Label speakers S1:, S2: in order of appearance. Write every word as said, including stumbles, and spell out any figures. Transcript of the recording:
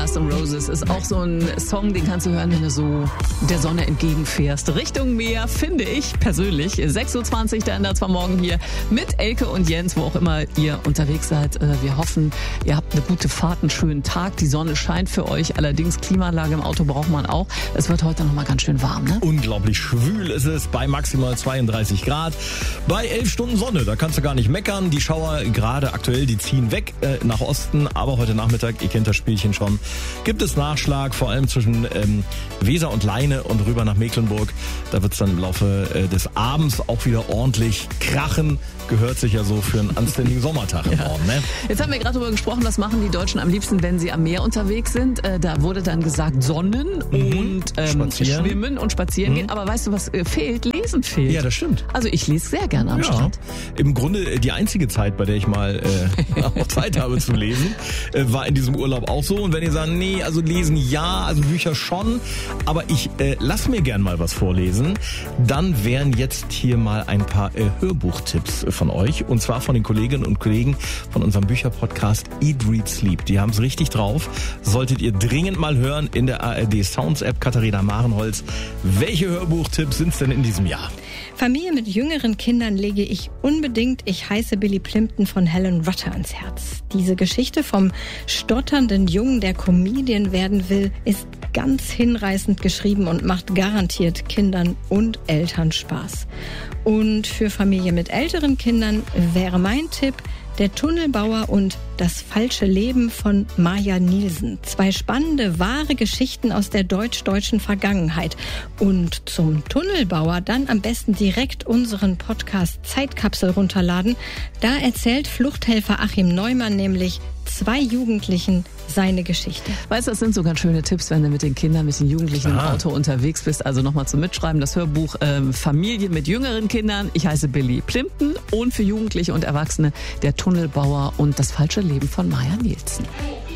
S1: Guns N' Roses ist auch so ein Song, den kannst du hören, wenn du so der Sonne entgegenfährst. Richtung Meer, finde ich persönlich. sechs Uhr zwanzig, der ändert zwar morgen hier mit Elke und Jens, wo auch immer ihr unterwegs seid. Wir hoffen, ihr habt eine gute Fahrt, einen schönen Tag. Die Sonne scheint für euch. Allerdings Klimaanlage im Auto braucht man auch. Es wird heute noch mal ganz schön warm, ne?
S2: Unglaublich schwül ist es bei maximal zweiunddreißig Grad. Bei elf Stunden Sonne, da kannst du gar nicht meckern. Die Schauer gerade aktuell, die ziehen weg äh, nach Osten. Aber heute Nachmittag, ihr kennt das Spielchen schon, gibt es Nachschlag, vor allem zwischen ähm, Weser und Leine und rüber nach Mecklenburg. Da wird es dann im Laufe äh, des Abends auch wieder ordentlich krachen. Gehört sich ja so für einen anständigen Sommertag im
S1: ja.
S2: Norden, ne?
S1: Jetzt haben wir gerade darüber gesprochen, was machen die Deutschen am liebsten, wenn sie am Meer unterwegs sind. Äh, da wurde dann gesagt Sonnen mhm. und ähm, Schwimmen und Spazieren mhm. gehen. Aber weißt du, was äh, fehlt? Lesen fehlt.
S2: Ja, das stimmt.
S1: Also ich lese sehr gerne am
S2: ja.
S1: Strand.
S2: Im Grunde die einzige Zeit, bei der ich mal äh, auch Zeit habe zu lesen, äh, war in diesem Urlaub auch so. Und wenn ihr sagt, nee, also lesen ja, also Bücher schon, aber ich äh, lass mir gern mal was vorlesen, dann wären jetzt hier mal ein paar äh, Hörbuchtipps von euch. Und zwar von den Kolleginnen und Kollegen von unserem Bücherpodcast Eat, Read, Sleep. Die haben es richtig drauf. Solltet ihr dringend mal hören in der A R D Sounds App. Katharina Marenholz, welche Hörbuchtipps sind es denn in diesem Jahr?
S3: Familie mit jüngeren Kindern lege ich unbedingt Ich heiße Billy Plimpton von Helen Rutter ans Herz. Diese Geschichte vom stotternden Jungen, der Comedian werden will, ist ganz hinreißend geschrieben und macht garantiert Kindern und Eltern Spaß. Und für Familie mit älteren Kindern wäre mein Tipp Der Tunnelbauer und Das falsche Leben von Maja Nielsen. Zwei spannende, wahre Geschichten aus der deutsch-deutschen Vergangenheit. Und zum Tunnelbauer dann am besten direkt unseren Podcast Zeitkapsel runterladen. Da erzählt Fluchthelfer Achim Neumann nämlich zwei Jugendlichen seine Geschichte.
S1: Weißt du, das sind so ganz schöne Tipps, wenn du mit den Kindern, mit den Jugendlichen im Auto unterwegs bist. Also nochmal zum Mitschreiben, das Hörbuch ähm, Familie mit jüngeren Kindern. Ich heiße Billy Plimpton und für Jugendliche und Erwachsene Der Tunnelbauer und Das falsche Leben von Maja Nielsen.